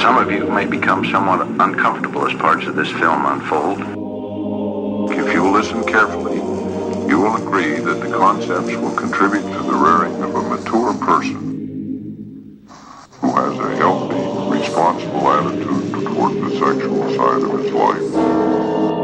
Some of you may become somewhat uncomfortable as parts of this film unfold. If you listen carefully, you will agree that the concepts will contribute to the rearing of a mature person who has a healthy, responsible attitude toward the sexual side of his life.